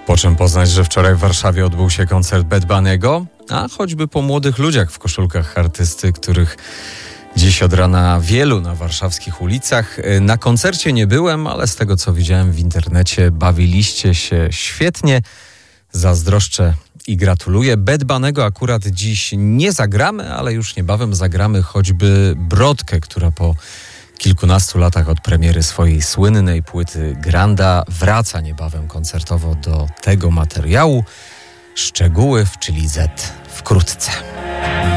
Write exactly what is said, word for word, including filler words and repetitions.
Po czym poznać, że wczoraj w Warszawie odbył się koncert Bad Bunny'ego, a choćby po młodych ludziach w koszulkach artysty, których dziś od rana wielu na warszawskich ulicach. Na koncercie nie byłem, ale z tego co widziałem w internecie, bawiliście się świetnie. Zazdroszczę i gratuluję. Bad Bunny'ego akurat dziś nie zagramy, ale już niebawem zagramy choćby Brodkę, która po kilkunastu latach od premiery swojej słynnej płyty Granda wraca niebawem koncertowo do tego materiału. Szczegóły w Chili Z wkrótce.